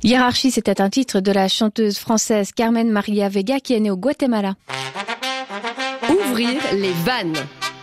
Hiérarchie, c'était un titre de la chanteuse française Carmen Maria Vega qui est née au Guatemala. Ouvrir les vannes.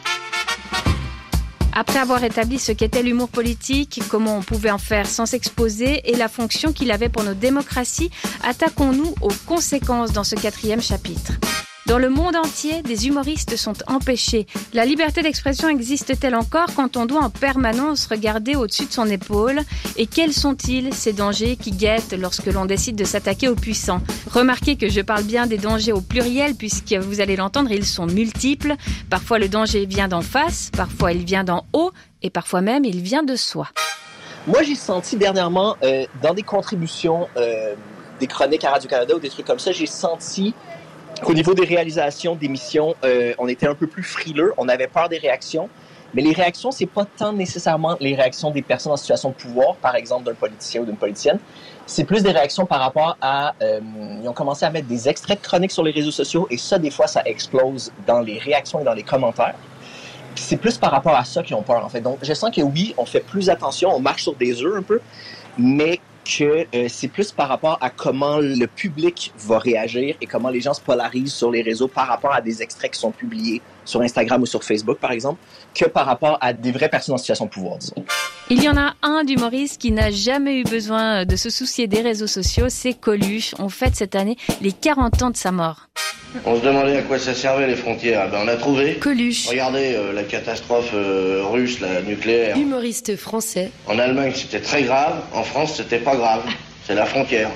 Après avoir établi ce qu'était l'humour politique, comment on pouvait en faire sans s'exposer et la fonction qu'il avait pour nos démocraties, attaquons-nous aux conséquences dans ce 4e chapitre. Dans le monde entier, des humoristes sont empêchés. La liberté d'expression existe-t-elle encore quand on doit en permanence regarder au-dessus de son épaule ? Et quels sont-ils, ces dangers qui guettent lorsque l'on décide de s'attaquer aux puissants ? Remarquez que je parle bien des dangers au pluriel puisque vous allez l'entendre, ils sont multiples. Parfois le danger vient d'en face, parfois il vient d'en haut et parfois même il vient de soi. Moi j'ai senti dernièrement dans des contributions, des chroniques à Radio-Canada ou des trucs comme ça, j'ai senti qu'au niveau des réalisations d'émissions, on était un peu plus frileux, on avait peur des réactions, mais les réactions, c'est pas tant nécessairement les réactions des personnes en situation de pouvoir, par exemple d'un politicien ou d'une politicienne, c'est plus des réactions par rapport à... ils ont commencé à mettre des extraits de chroniques sur les réseaux sociaux, et ça, des fois, ça explose dans les réactions et dans les commentaires. Puis c'est plus par rapport à ça qu'ils ont peur, en fait. Donc, je sens que oui, on fait plus attention, on marche sur des œufs un peu, mais que c'est plus par rapport à comment le public va réagir et comment les gens se polarisent sur les réseaux par rapport à des extraits qui sont publiés sur Instagram ou sur Facebook, par exemple, que par rapport à des vraies personnes en situation de pouvoir, disons. Il y en a un d'humoriste qui n'a jamais eu besoin de se soucier des réseaux sociaux, c'est Coluche. On fête cette année les 40 ans de sa mort. On se demandait à quoi ça servait les frontières. Ben on a trouvé. Coluche. Regardez la catastrophe russe, la nucléaire. Humoriste français. En Allemagne c'était très grave, en France c'était pas grave. C'est la frontière.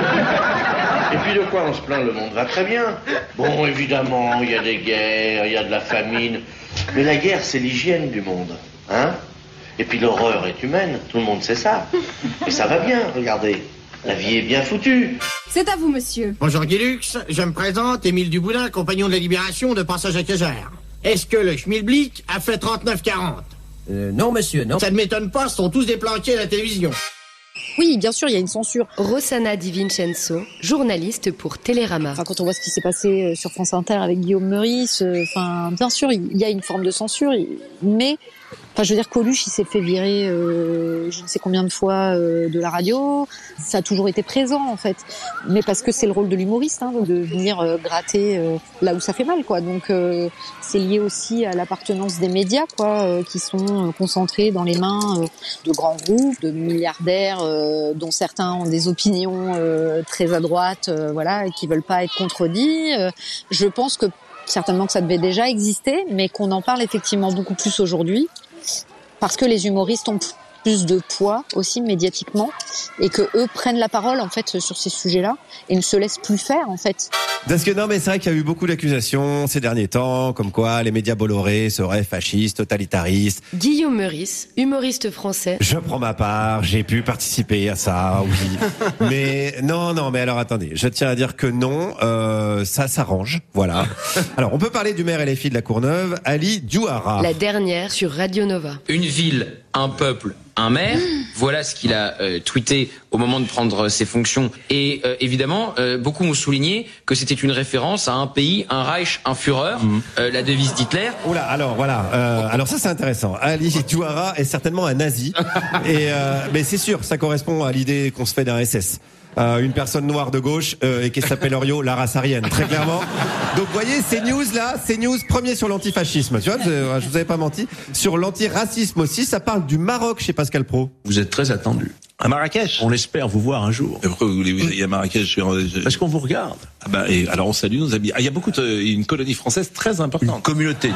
Et puis de quoi on se plaint, le monde va très bien. Bon, évidemment, il y a des guerres, il y a de la famine. Mais la guerre, c'est l'hygiène du monde. Hein ? Et puis l'horreur est humaine, tout le monde sait ça. Et ça va bien, regardez. La vie est bien foutue. C'est à vous, monsieur. Bonjour Guilux, je me présente, Émile Duboulin, compagnon de la Libération de Passage à Kégère. Est-ce que le schmilblick a fait 39,40 ? Non, monsieur, non. Ça ne m'étonne pas, ce sont tous des planqués à la télévision. Oui, bien sûr, il y a une censure. Rossana Di Vincenzo, journaliste pour Télérama. Enfin, quand on voit ce qui s'est passé sur France Inter avec Guillaume Meurice, bien sûr, il y a une forme de censure, mais... Enfin, je veux dire, Coluche, il s'est fait virer je ne sais combien de fois de la radio. Ça a toujours été présent, en fait. Mais parce que c'est le rôle de l'humoriste, hein, de venir gratter là où ça fait mal, quoi. Donc, c'est lié aussi à l'appartenance des médias, quoi, qui sont concentrés dans les mains de grands groupes, de milliardaires, dont certains ont des opinions très à droite, voilà, et qui veulent pas être contredits. Je pense que certainement que ça devait déjà exister, mais qu'on en parle effectivement beaucoup plus aujourd'hui, parce que les humoristes ont plus de poids aussi médiatiquement, et que eux prennent la parole en fait sur ces sujets-là et ne se laissent plus faire en fait. Parce que non, mais c'est vrai qu'il y a eu beaucoup d'accusations ces derniers temps, comme quoi les médias Bolloré seraient fascistes, totalitaristes. Guillaume Meurice, humoriste français. Je prends ma part, j'ai pu participer à ça, oui. Mais non, mais alors attendez, je tiens à dire que non, ça s'arrange, voilà. Alors on peut parler du maire LFI de la Courneuve, Ali Diouara. La dernière sur Radio Nova. Une ville, un peuple, un maire. Voilà ce qu'il a tweeté au moment de prendre ses fonctions. Et évidemment, beaucoup ont souligné que c'était une référence à un pays, un Reich, un Führer, la devise d'Hitler. Oula, alors voilà. Alors ça c'est intéressant. Ali Diouara est certainement un nazi. Et mais c'est sûr, ça correspond à l'idée qu'on se fait d'un SS. Une personne noire de gauche et qui s'appelle Oriot, la race aryenne, très clairement. Donc vous voyez, ces news là, ces news premier sur l'antifascisme, tu vois, je vous avais pas menti. Sur l'antiracisme aussi, ça parle du Maroc chez Pascal Praud. Vous êtes très attendu. À Marrakech. On espère vous voir un jour. Et pourquoi vous voulez aller à Marrakech? Parce qu'on vous regarde. Ah bah, et alors on salue nos amis. Ah, il y a beaucoup une colonie française très importante. Une communauté.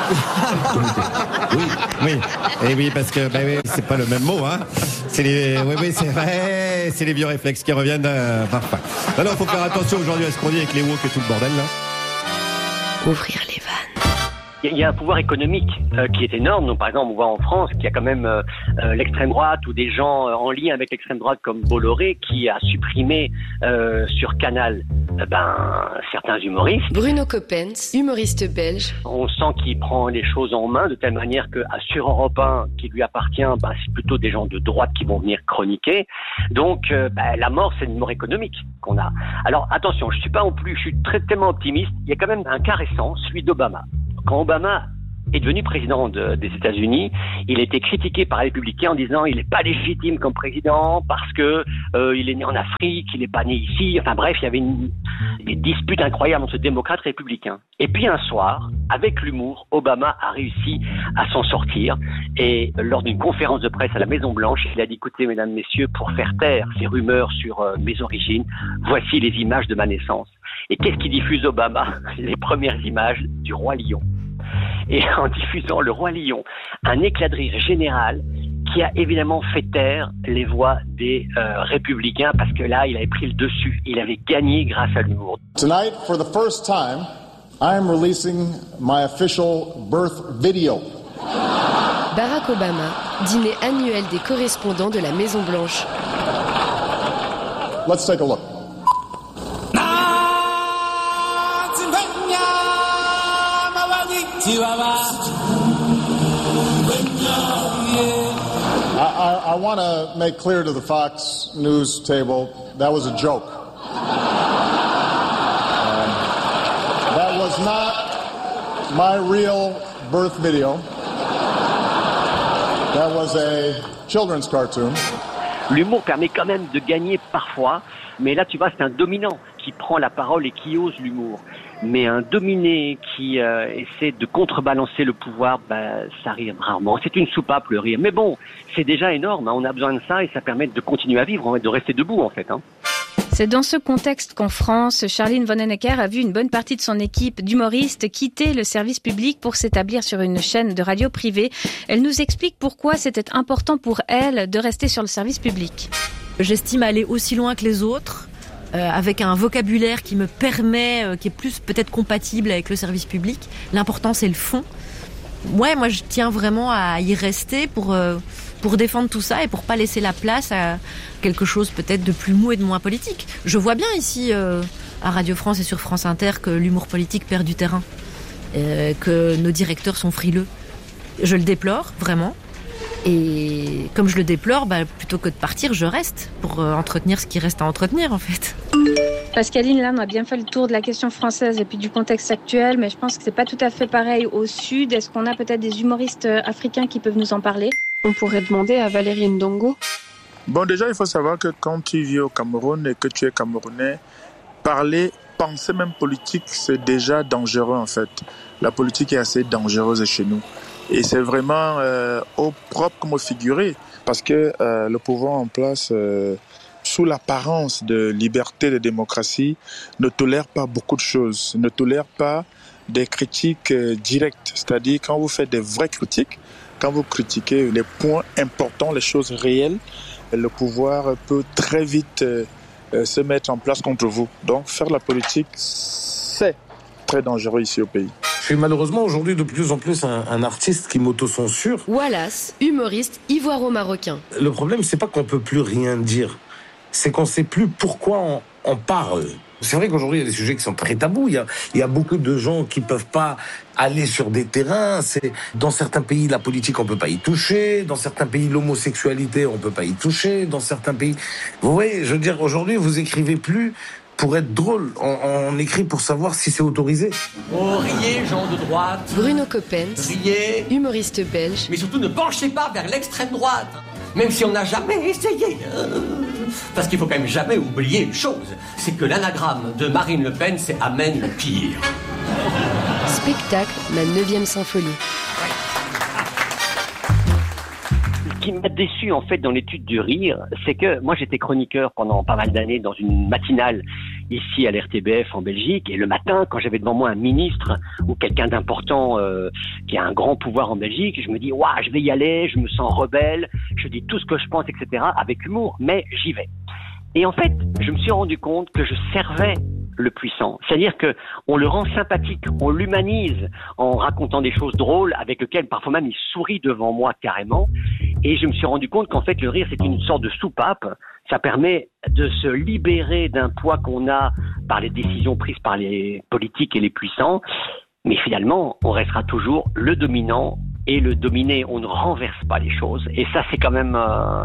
Oui. Et oui, parce que oui, c'est pas le même mot, hein. C'est oui, c'est vrai, c'est les vieux réflexes qui reviennent parfois. Non, faut faire attention aujourd'hui à ce qu'on dit avec les woke et tout le bordel là. Ouvrir les vannes. Il y a un pouvoir économique qui est énorme. Donc, par exemple, on voit en France qu'il y a quand même l'extrême droite ou des gens en lien avec l'extrême droite comme Bolloré qui a supprimé sur Canal certains humoristes. Bruno Coppens, humoriste belge. On sent qu'il prend les choses en main de telle manière que sur Europe 1, qui lui appartient, c'est plutôt des gens de droite qui vont venir chroniquer. Donc, la mort, c'est une mort économique qu'on a. Alors, attention, je suis tellement optimiste. Il y a quand même un cas récent, celui d'Obama. Quand Obama est devenu président des États-Unis, il a été critiqué par les républicains en disant il n'est pas légitime comme président parce que il est né en Afrique, il n'est pas né ici. Enfin bref, il y avait des disputes incroyables entre démocrates et républicains. Et puis un soir, avec l'humour, Obama a réussi à s'en sortir. Et lors d'une conférence de presse à la Maison-Blanche, il a dit écoutez, mesdames, messieurs, pour faire taire ces rumeurs sur mes origines, voici les images de ma naissance. Et qu'est-ce qu'il diffuse Obama? Les premières images du roi lion. Et en diffusant le roi lion, un éclat de rire général qui a évidemment fait taire les voix des républicains parce que là, il avait pris le dessus. Il avait gagné grâce à l'humour. Tonight, for the first time, I am releasing my official birth video. Barack Obama, dîner annuel des correspondants de la Maison-Blanche. Let's take a look. I want to make clear to the Fox News table that was a joke. That was not my real birth video. That was a children's cartoon. L'humour permet quand même de gagner parfois, mais là tu vois c'est un dominant qui prend la parole et qui ose l'humour. Mais un dominé qui essaie de contrebalancer le pouvoir, ça rit rarement. C'est une soupape le rire. Mais bon, c'est déjà énorme, hein. On a besoin de ça et ça permet de continuer à vivre, de rester debout en fait. Hein. C'est dans ce contexte qu'en France, Charline Vanhoenacker a vu une bonne partie de son équipe d'humoristes quitter le service public pour s'établir sur une chaîne de radio privée. Elle nous explique pourquoi c'était important pour elle de rester sur le service public. J'estime aller aussi loin que les autres, avec un vocabulaire qui me permet, qui est plus peut-être compatible avec le service public. L'important, c'est le fond. Ouais, moi, je tiens vraiment à y rester pour défendre tout ça et pour pas laisser la place à quelque chose peut-être de plus mou et de moins politique. Je vois bien ici, à Radio France et sur France Inter, que l'humour politique perd du terrain, que nos directeurs sont frileux. Je le déplore, vraiment. Et comme je le déplore, plutôt que de partir, je reste pour entretenir ce qui reste à entretenir, en fait. Pascaline, là, on a bien fait le tour de la question française et puis du contexte actuel, mais je pense que c'est pas tout à fait pareil au Sud. Est-ce qu'on a peut-être des humoristes africains qui peuvent nous en parler? On pourrait demander à Valérie Ndongo. Bon, déjà, il faut savoir que quand tu vis au Cameroun et que tu es Camerounais, penser même politique, c'est déjà dangereux, en fait. La politique est assez dangereuse chez nous. Et c'est vraiment au propre comme au figuré, parce que le pouvoir en place, sous l'apparence de liberté, de démocratie, ne tolère pas beaucoup de choses, ne tolère pas des critiques directes. C'est-à-dire quand vous faites des vraies critiques, quand vous critiquez les points importants, les choses réelles, le pouvoir peut très vite se mettre en place contre vous. Donc faire la politique, c'est très dangereux ici au pays. Je suis malheureusement aujourd'hui de plus en plus un artiste qui m'autocensure. Wallace, humoriste ivoiro-marocain. Le problème, c'est pas qu'on peut plus rien dire, c'est qu'on sait plus pourquoi on parle. C'est vrai qu'aujourd'hui, il y a des sujets qui sont très tabous. Il y a beaucoup de gens qui peuvent pas aller sur des terrains. Dans certains pays, la politique, on peut pas y toucher. Dans certains pays, l'homosexualité, on peut pas y toucher. Dans certains pays... Vous voyez, je veux dire, aujourd'hui, vous écrivez plus pour être drôle. On écrit pour savoir si c'est autorisé. Oh, riez, gens de droite. Bruno Coppens, riez. Humoriste belge. Mais surtout, ne penchez pas vers l'extrême droite. Même si on n'a jamais essayé. Parce qu'il faut quand même jamais oublier une chose. C'est que l'anagramme de Marine Le Pen, c'est Amen le pire. Spectacle, la 9e symphonie. Ce qui m'a déçu en fait dans l'étude du rire, c'est que moi j'étais chroniqueur pendant pas mal d'années dans une matinale ici à l'RTBF en Belgique, et le matin quand j'avais devant moi un ministre ou quelqu'un d'important qui a un grand pouvoir en Belgique, je me dis waouh, je vais y aller, je me sens rebelle, je dis tout ce que je pense, etc. avec humour, mais j'y vais. Et en fait, je me suis rendu compte que je servais le puissant. C'est-à-dire que on le rend sympathique, on l'humanise en racontant des choses drôles avec lesquelles parfois même il sourit devant moi carrément. Et je me suis rendu compte qu'en fait le rire c'est une sorte de soupape. Ça permet de se libérer d'un poids qu'on a par les décisions prises par les politiques et les puissants. Mais finalement, on restera toujours le dominant et le dominer. On ne renverse pas les choses. Et ça, c'est quand même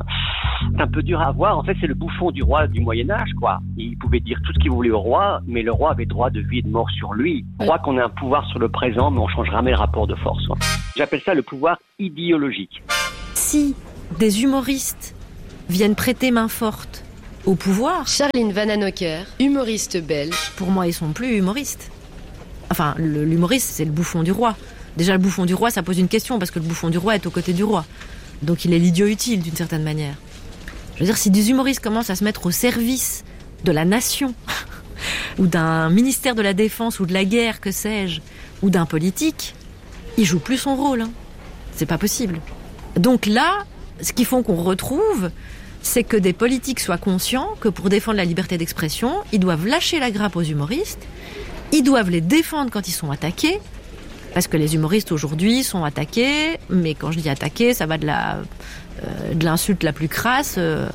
un peu dur à voir. En fait, c'est le bouffon du roi du Moyen-Âge, quoi. Il pouvait dire tout ce qu'il voulait au roi, mais le roi avait droit de vie et de mort sur lui. Je crois qu'on a un pouvoir sur le présent, mais on change jamais le rapport de force. Quoi. J'appelle ça le pouvoir idéologique. Si des humoristes viennent prêter main forte au pouvoir... Charline Vananocker, humoriste belge. Pour moi, ils sont plus humoristes. Enfin, l'humoriste, c'est le bouffon du roi. Déjà, le bouffon du roi, ça pose une question, parce que le bouffon du roi est aux côtés du roi. Donc il est l'idiot utile, d'une certaine manière. Je veux dire, si des humoristes commencent à se mettre au service de la nation, ou d'un ministère de la Défense, ou de la guerre, que sais-je, ou d'un politique, il joue plus son rôle. Hein. C'est pas possible. Donc là, ce qu'il faut qu'on retrouve, c'est que des politiques soient conscients que pour défendre la liberté d'expression, ils doivent lâcher la grappe aux humoristes, ils doivent les défendre quand ils sont attaqués, parce que les humoristes aujourd'hui sont attaqués, mais quand je dis attaqués, ça va de l'insulte la plus crasse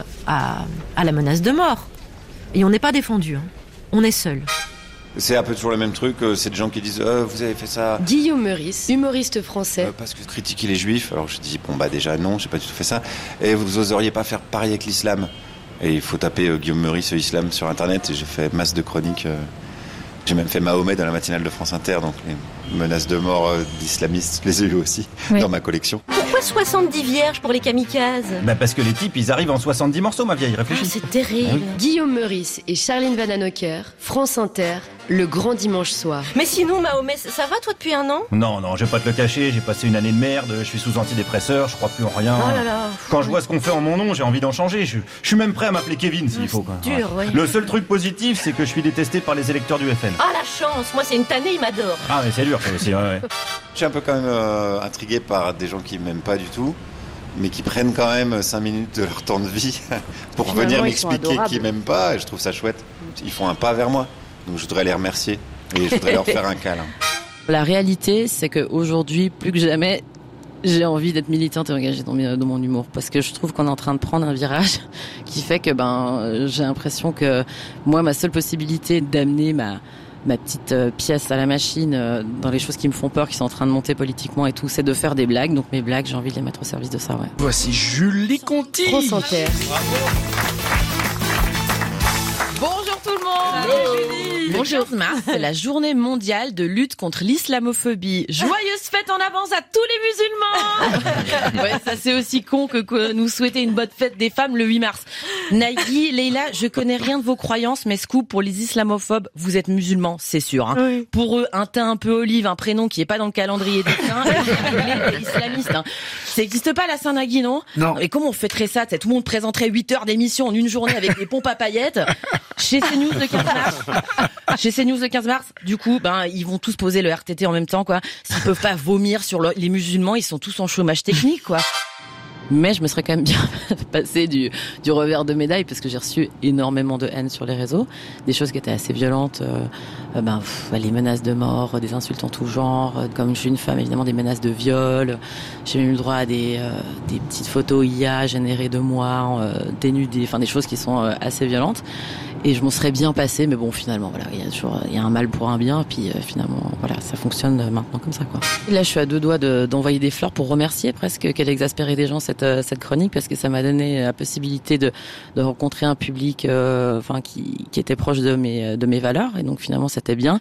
à la menace de mort. Et on n'est pas défendu, hein. On est seul. C'est un peu toujours le même truc, c'est des gens qui disent vous avez fait ça... Guillaume Meurice, humoriste français. Parce que critiquer les juifs, alors je dis déjà non, j'ai pas du tout fait ça. Et vous oseriez pas faire pareil avec l'islam. Et il faut taper Guillaume Meurice islam sur internet, et j'ai fait masse de chroniques. J'ai même fait Mahomet dans la matinale de France Inter, donc les menaces de mort d'islamistes, je les ai eues aussi dans ma collection. Pourquoi 70 vierges pour les kamikazes ? Parce que les types, ils arrivent en 70 morceaux, ma vieille, réfléchis. C'est terrible. Ah oui. Guillaume Meurice et Charline Vananocker, France Inter, le grand dimanche soir. Mais sinon, Mahomet, ça va toi depuis un an ? Non, je vais pas te le cacher, j'ai passé une année de merde, je suis sous antidépresseur, je crois plus en rien. Oh là là. Quand je vois ce qu'on fait en mon nom, j'ai envie d'en changer. Je suis même prêt à m'appeler Kevin s'il faut. Quoi. Dur, ouais. Le seul truc positif, c'est que je suis détesté par les électeurs du FN. Ah la chance, moi c'est une tannée, il m'adore. Ah mais c'est dur ça aussi, ouais. Je suis un peu quand même intrigué par des gens qui m'aiment pas du tout, mais qui prennent quand même 5 minutes de leur temps de vie pour venir m'expliquer qu'ils m'aiment pas, et je trouve ça chouette. Ils font un pas vers moi, donc je voudrais les remercier et je voudrais leur faire un câlin. La réalité, c'est qu'aujourd'hui, plus que jamais, j'ai envie d'être militante et engagée dans mon humour, parce que je trouve qu'on est en train de prendre un virage qui fait que j'ai l'impression que moi, ma seule possibilité d'amener ma petite pièce à la machine dans les choses qui me font peur, qui sont en train de monter politiquement et tout, c'est de faire des blagues. Donc mes blagues, j'ai envie de les mettre au service de ça, ouais. Voici Julie Conti. France Inter. Bonjour tout le monde. Le 15 mars, c'est la journée mondiale de lutte contre l'islamophobie. Joyeuse fête en avance à tous les musulmans. Ouais, ça c'est aussi con que nous souhaiter une bonne fête des femmes le 8 mars. Nagui, Leïla, je connais rien de vos croyances, mais scoop, pour les islamophobes, vous êtes musulmans, c'est sûr. Hein. Oui. Pour eux, un teint un peu olive, un prénom qui est pas dans le calendrier des saints, les islamistes. Hein. Ça n'existe pas la Saint-Nagui, non ? Non. Et comment on fêterait ça ? Tout le monde présenterait 8 heures d'émission en une journée avec des pompes à paillettes. Chez CNews le 15 mars. Chez CNews le 15 mars, du coup, ils vont tous poser le RTT en même temps, quoi. S'ils peuvent pas vomir sur les musulmans, ils sont tous en chômage technique, quoi. Mais je me serais quand même bien passé du revers de médaille, parce que j'ai reçu énormément de haine sur les réseaux, des choses qui étaient assez violentes, les menaces de mort, des insultes en tout genre, comme je suis une femme, évidemment des menaces de viol. J'ai même eu le droit à des petites photos IA générées de moi, dénudées, des choses qui sont assez violentes. Et je m'en serais bien passé, mais bon, finalement, voilà, il y a un mal pour un bien, et puis finalement, voilà, ça fonctionne maintenant comme ça, quoi. Et là, je suis à 2 doigts d'envoyer des fleurs pour remercier presque qu'elle exaspérait des gens cette chronique, parce que ça m'a donné la possibilité de rencontrer un public, qui était proche de mes valeurs, et donc finalement, c'était bien.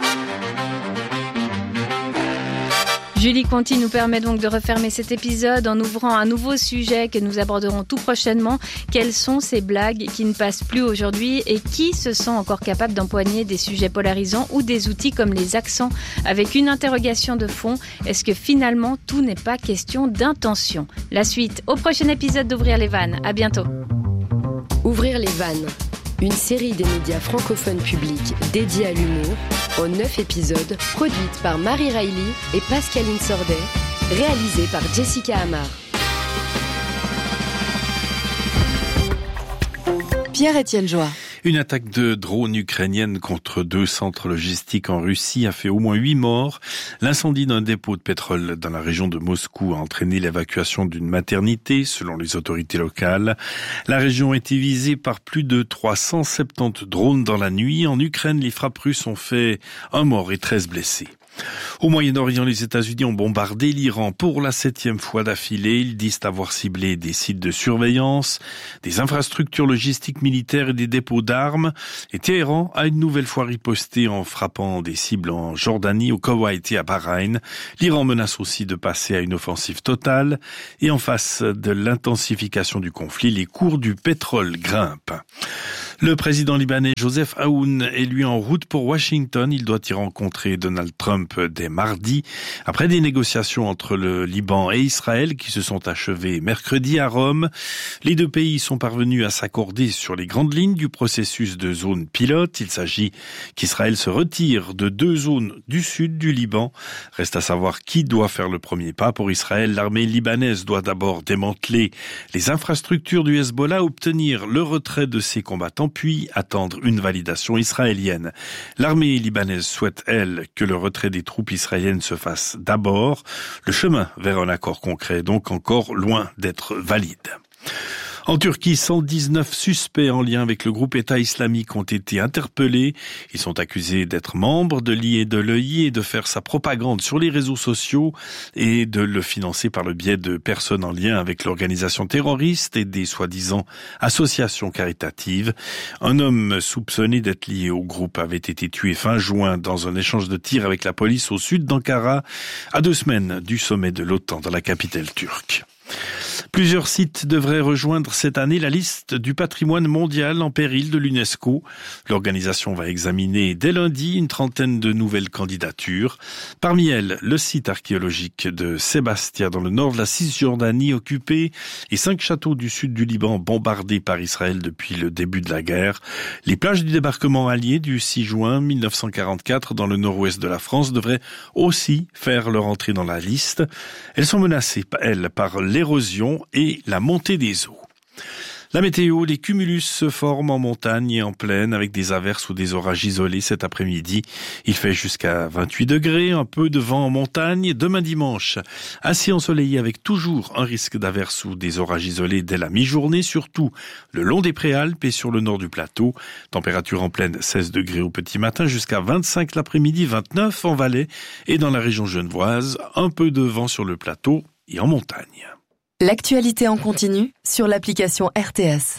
Julie Conti nous permet donc de refermer cet épisode en ouvrant un nouveau sujet que nous aborderons tout prochainement. Quelles sont ces blagues qui ne passent plus aujourd'hui et qui se sent encore capable d'empoigner des sujets polarisants ou des outils comme les accents, avec une interrogation de fond. Est-ce que finalement tout n'est pas question d'intention ? La suite au prochain épisode d'Ouvrir les vannes. À bientôt. Ouvrir les vannes. Une série des médias francophones publics dédiée à l'humour, en 9 épisodes, produite par Marie Riley et Pascaline Sordet, réalisée par Jessica Amar. Pierre-Étienne Joie. Une attaque de drone ukrainienne contre 2 centres logistiques en Russie a fait au moins 8 morts. L'incendie d'un dépôt de pétrole dans la région de Moscou a entraîné l'évacuation d'une maternité, selon les autorités locales. La région a été visée par plus de 370 drones dans la nuit. En Ukraine, les frappes russes ont fait 1 mort et 13 blessés. Au Moyen-Orient, les États-Unis ont bombardé l'Iran pour la 7e fois d'affilée. Ils disent avoir ciblé des sites de surveillance, des infrastructures logistiques militaires et des dépôts d'armes. Et Téhéran a une nouvelle fois riposté en frappant des cibles en Jordanie, au Koweït et à Bahreïn. L'Iran menace aussi de passer à une offensive totale. Et en face de l'intensification du conflit, les cours du pétrole grimpent. Le président libanais Joseph Aoun est lui en route pour Washington. Il doit y rencontrer Donald Trump dès mardi. Après des négociations entre le Liban et Israël qui se sont achevées mercredi à Rome, les deux pays sont parvenus à s'accorder sur les grandes lignes du processus de zone pilote. Il s'agit qu'Israël se retire de 2 zones du sud du Liban. Reste à savoir qui doit faire le premier pas. Pour Israël, l'armée libanaise doit d'abord démanteler les infrastructures du Hezbollah, obtenir le retrait de ses combattants, puis attendre une validation israélienne. L'armée libanaise souhaite, elle, que le retrait des troupes israéliennes se fasse d'abord. Le chemin vers un accord concret est donc encore loin d'être valide. En Turquie, 119 suspects en lien avec le groupe État islamique ont été interpellés. Ils sont accusés d'être membres de l'IEI et de faire sa propagande sur les réseaux sociaux et de le financer par le biais de personnes en lien avec l'organisation terroriste et des soi-disant associations caritatives. Un homme soupçonné d'être lié au groupe avait été tué fin juin dans un échange de tirs avec la police au sud d'Ankara, à 2 semaines du sommet de l'OTAN dans la capitale turque. Plusieurs sites devraient rejoindre cette année la liste du patrimoine mondial en péril de l'UNESCO. L'organisation va examiner dès lundi une 30aine de nouvelles candidatures. Parmi elles, le site archéologique de Sébastia dans le nord de la Cisjordanie occupé et 5 châteaux du sud du Liban bombardés par Israël depuis le début de la guerre. Les plages du débarquement allié du 6 juin 1944 dans le nord-ouest de la France devraient aussi faire leur entrée dans la liste. Elles sont menacées, elles, par l'érosion et la montée des eaux. La météo, les cumulus se forment en montagne et en plaine avec des averses ou des orages isolés cet après-midi. Il fait jusqu'à 28 degrés, un peu de vent en montagne. Demain dimanche, assez ensoleillé avec toujours un risque d'averses ou des orages isolés dès la mi-journée, surtout le long des Préalpes et sur le nord du plateau. Température en plaine 16 degrés au petit matin jusqu'à 25 l'après-midi, 29 en Valais et dans la région genevoise. Un peu de vent sur le plateau et en montagne. L'actualité en continu sur l'application RTS.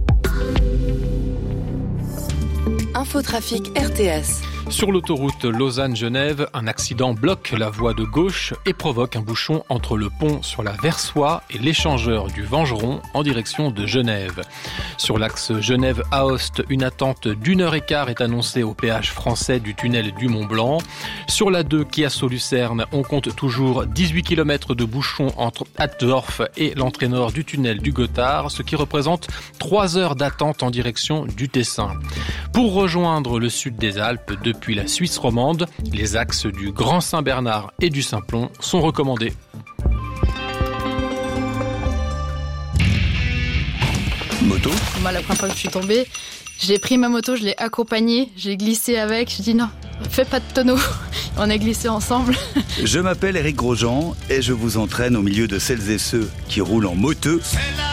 Infotrafic RTS. Sur l'autoroute Lausanne-Genève, un accident bloque la voie de gauche et provoque un bouchon entre le pont sur la Versoix et l'échangeur du Vengeron en direction de Genève. Sur l'axe Genève-Aoste, une attente d'1h15 est annoncée au péage français du tunnel du Mont-Blanc. Sur la 2 Chiasso-Lucerne, on compte toujours 18 km de bouchons entre Altdorf et l'entrée nord du tunnel du Gothard, ce qui représente 3 heures d'attente en direction du Tessin. Pour rejoindre le sud des Alpes, depuis la Suisse romande, les axes du Grand Saint-Bernard et du Simplon sont recommandés. Moto ? Moi, la première fois que je suis tombée, j'ai pris ma moto, je l'ai accompagnée, j'ai glissé avec, je dis non, fais pas de tonneau. On a glissé ensemble. Je m'appelle Eric Grosjean et je vous entraîne au milieu de celles et ceux qui roulent en moteux.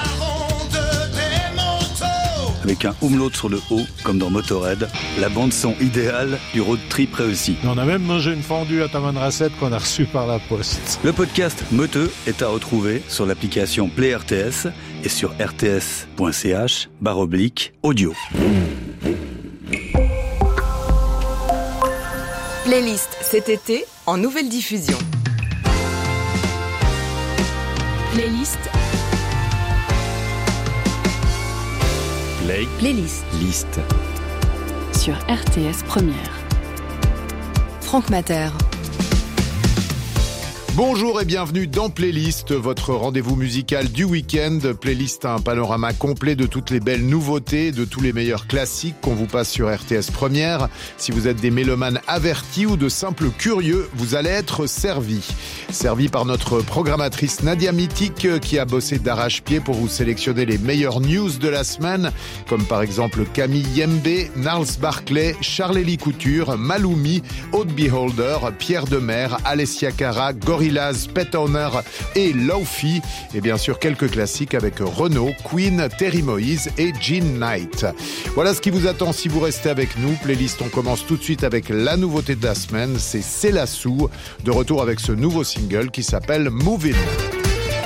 Avec un umlaut sur le haut, comme dans Motorhead, la bande-son idéale du road trip réussi. On a même mangé une fondue à Tamanrasset qu'on a reçue par la poste. Le podcast Moteux est à retrouver sur l'application Play RTS et sur rts.ch/audio. Playlist cet été en nouvelle diffusion. Playlist. Playlist. Liste. Sur RTS Première. Franck Mater. Bonjour et bienvenue dans Playlist, votre rendez-vous musical du week-end. Playlist, un panorama complet de toutes les belles nouveautés, de tous les meilleurs classiques qu'on vous passe sur RTS Première. Si vous êtes des mélomanes avertis ou de simples curieux, vous allez être servis. Servis par notre programmatrice Nadia Mythique qui a bossé d'arrache-pied pour vous sélectionner les meilleures news de la semaine, comme par exemple Camille Yembe, Gnarls Barclay, Charlélie Couture, Maloumi, Aude Beholder, Pierre Demer, Alessia Cara, Gorilla Gorillaz, Pet Owner et Lofi. Et bien sûr, quelques classiques avec Renaud, Queen, Terry Moïse et Jean Knight. Voilà ce qui vous attend si vous restez avec nous. Playlist, on commence tout de suite avec la nouveauté de la semaine. C'est Célassou, de retour avec ce nouveau single qui s'appelle Movin'.